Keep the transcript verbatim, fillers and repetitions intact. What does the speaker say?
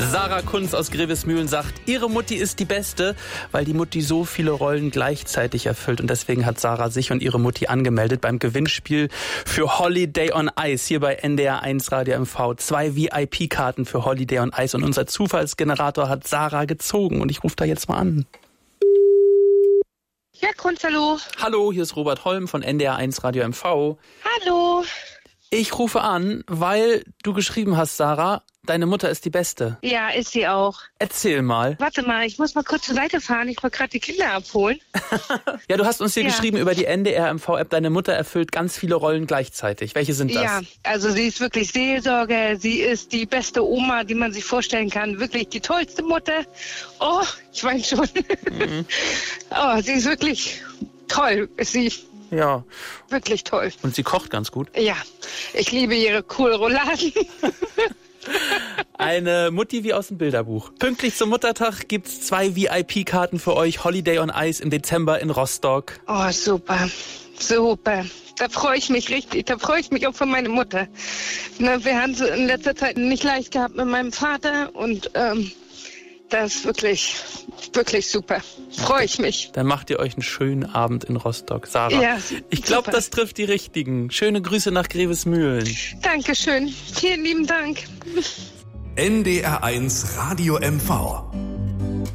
Sarah Kunz aus Grevesmühlen sagt, ihre Mutti ist die Beste, weil die Mutti so viele Rollen gleichzeitig erfüllt. Und deswegen hat Sarah sich und ihre Mutti angemeldet beim Gewinnspiel für Holiday on Ice hier bei N D R eins Radio M V. Zwei V I P-Karten für Holiday on Ice und unser Zufallsgenerator hat Sarah gezogen. Und ich rufe da jetzt mal an. Ja, Kunz, hallo. Hallo, hier ist Robert Holm von N D R eins Radio M V. Hallo. Ich rufe an, weil du geschrieben hast, Sarah, deine Mutter ist die Beste. Ja, ist sie auch. Erzähl mal. Warte mal, ich muss mal kurz zur Seite fahren. Ich wollte gerade die Kinder abholen. Ja, du hast uns hier ja. geschrieben über die N D R M V-App, deine Mutter erfüllt ganz viele Rollen gleichzeitig. Welche sind das? Ja, also sie ist wirklich Seelsorge. Sie ist die beste Oma, die man sich vorstellen kann. Wirklich die tollste Mutter. Oh, ich weine schon. Mhm. Oh, sie ist wirklich toll, ist sie. Ja. Wirklich toll. Und sie kocht ganz gut? Ja, ich liebe ihre Kohlrouladen. Eine Mutti wie aus dem Bilderbuch. Pünktlich zum Muttertag gibt's zwei V I P-Karten für euch. Holiday on Ice im Dezember in Rostock. Oh, super. Super. Da freue ich mich richtig. Da freue ich mich auch von meiner Mutter. Na, wir haben es in letzter Zeit nicht leicht gehabt mit meinem Vater und ähm, das ist wirklich, wirklich super. Freue ich mich. Dann macht ihr euch einen schönen Abend in Rostock. Sarah, ja, ich glaube, das trifft die Richtigen. Schöne Grüße nach Grevesmühlen. Dankeschön. Vielen lieben Dank. N D R eins Radio M V.